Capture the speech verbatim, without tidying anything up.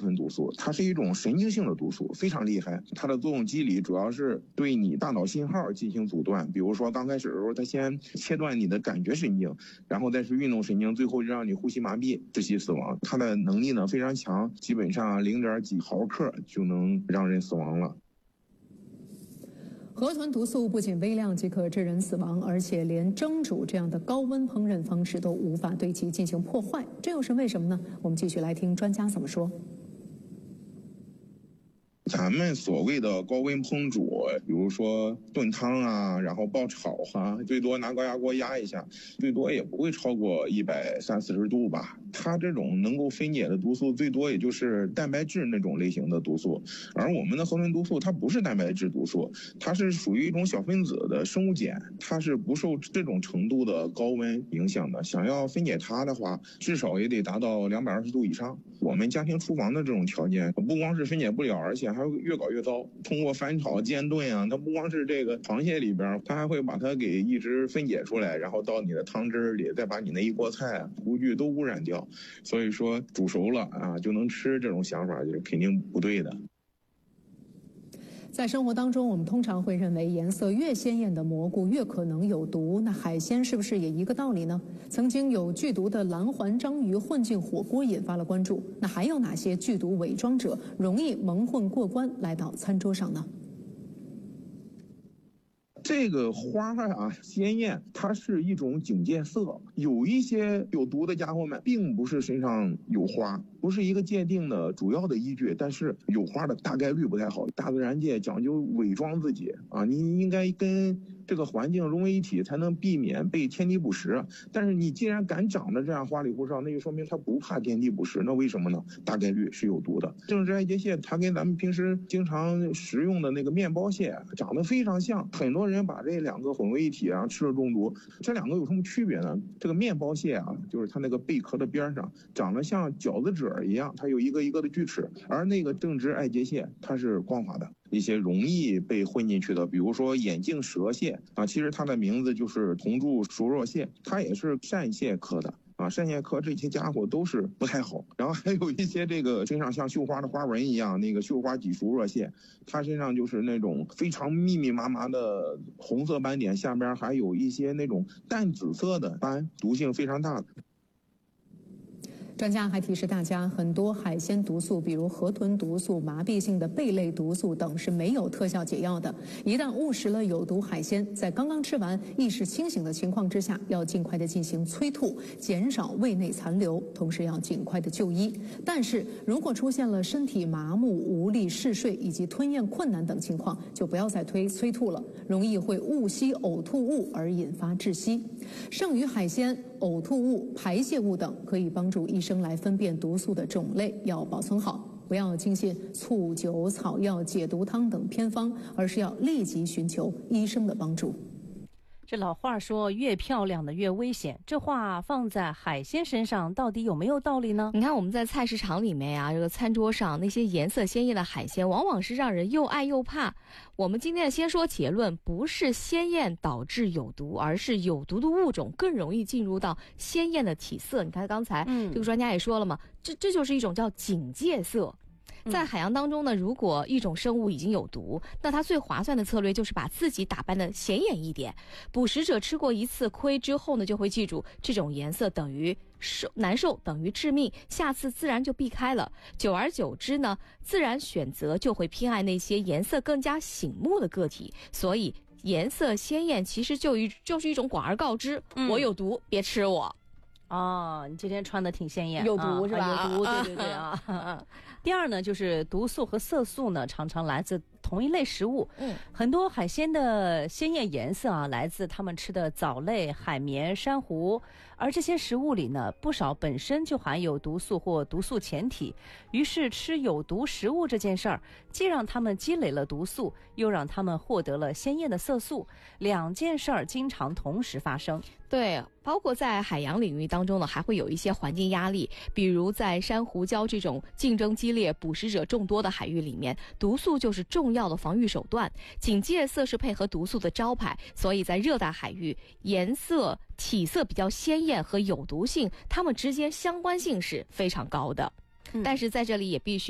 豚毒素，它是一种神经性的毒素，非常厉害。它的作用机理主要是对你大脑信号进行阻断，比如说刚开始的时候，它先切断你的感觉神经，然后再是运动神经，最后让你呼吸麻痹，窒息死亡。它的能力呢非常强，基本上零点几毫克就能让人死亡了。 河豚毒素不仅微量即可致人死亡，而且连蒸煮这样的高温烹饪方式都无法对其进行破坏，这又是为什么呢？我们继续来听专家怎么说。 咱们所谓的高温烹煮，比如说炖汤啊，然后爆炒啊，最多拿高压锅压一下，最多也不会超过一百三四十度吧。它这种能够分解的毒素，最多也就是蛋白质那种类型的毒素，而我们的河豚毒素它不是蛋白质毒素，它是属于一种小分子的生物碱，它是不受这种程度的高温影响的。想要分解它的话，至少也得达到两百二十度以上。我们家庭厨房的这种条件，不光是分解不了，而且还会越搞越糟。通过翻炒、煎炖啊，它不光是这个螃蟹里边，它还会把它给一直分解出来，然后到你的汤汁里，再把你那一锅菜、厨具都污染掉。所以说煮熟了啊就能吃，这种想法就是肯定不对的。 在生活当中，我们通常会认为颜色越鲜艳的蘑菇越可能有毒，那海鲜是不是也一个道理呢？曾经有剧毒的蓝环章鱼混进火锅引发了关注，那还有哪些剧毒伪装者容易蒙混过关来到餐桌上呢？ 这个花啊鲜艳，它是一种警戒色，有一些有毒的家伙们并不是身上有花，不是一个界定的主要的依据，但是有花的大概率不太好。大自然界讲究伪装自己啊，你应该跟这个环境融为一体，才能避免被天敌捕食。但是你既然敢长得这样花里胡哨，那就说明它不怕天敌捕食，那为什么呢？大概率是有毒的。正直爱洁蟹它跟咱们平时经常食用的那个面包蟹长得非常像，很多人把这两个混为一体啊，吃了中毒。这两个有什么区别呢？这个面包蟹啊，就是它那个贝壳的边上长得像饺子褶一样，它有一个一个的锯齿，而那个正直爱洁蟹它是光滑的。一些容易被混进去的，比如说眼镜蛇蟹啊，其实它的名字就是铜柱熟若蟹，它也是扇蟹科的啊，扇蟹科这些家伙都是不太好。然后还有一些这个身上像绣花的花纹一样，那个绣花脊熟若蟹，它身上就是那种非常密密麻麻的红色斑点，下边还有一些那种淡紫色的斑，毒性非常大的。 专家还提示大家，很多海鲜毒素，比如河豚毒素、麻痹性的贝类毒素等，是没有特效解药的。一旦误食了有毒海鲜，在刚刚吃完、意识清醒的情况之下，要尽快的进行催吐，减少胃内残留，同时要尽快的就医。但是如果出现了身体麻木、无力嗜睡以及吞咽困难等情况，就不要再推催吐了，容易会误吸呕吐物而引发窒息。剩余海鲜、呕吐物、排泄物等可以帮助医生来分辨毒素的种类，要保存好，不要轻信醋、酒、草药、解毒汤等偏方，而是要立即寻求医生的帮助。 这老话说越漂亮的越危险，这话放在海鲜身上到底有没有道理呢？ 你看我们在菜市场里面啊，这个餐桌上那些颜色鲜艳的海鲜往往是让人又爱又怕。我们今天先说结论，不是鲜艳导致有毒，而是有毒的物种更容易进入到鲜艳的体色。你看刚才这个专家也说了嘛，这这就是一种叫警戒色。在海洋当中呢，如果一种生物已经有毒，那它最划算的策略就是把自己打扮的显眼一点。捕食者吃过一次亏之后呢，就会记住这种颜色等于受难受，等于致命，下次自然就避开了。久而久之呢，自然选择就会偏爱那些颜色更加醒目的个体。所以颜色鲜艳其实就一就是一种广而告之，嗯、我有毒，别吃我。 哦，你今天穿的挺鲜艳， 有毒是吧？ 啊、有毒，对对对啊。第二呢，就是毒素和色素呢，常常来自同一类食物。嗯，很多海鲜的鲜艳颜色啊，来自他们吃的藻类、海绵、珊瑚，而这些食物里呢，不少本身就含有毒素或毒素前体。于是吃有毒食物这件事儿，既让他们积累了毒素，又让他们获得了鲜艳的色素，两件事儿经常同时发生。 对，包括在海洋领域当中呢，还会有一些环境压力，比如在珊瑚礁这种竞争激烈、捕食者众多的海域里面，毒素就是重要的防御手段。警戒色是配合毒素的招牌，所以在热带海域，颜色、体色比较鲜艳和有毒性，它们之间相关性是非常高的。嗯、但是在这里也必须